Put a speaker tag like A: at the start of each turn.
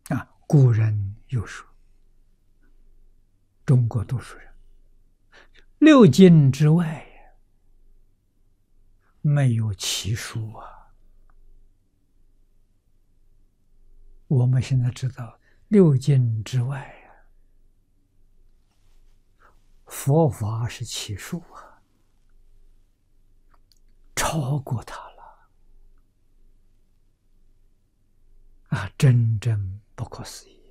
A: 古人有说，中国读书人六经之外没有奇书啊。我们现在知道，六经之外佛法是奇书啊，超过它了真正不可思议。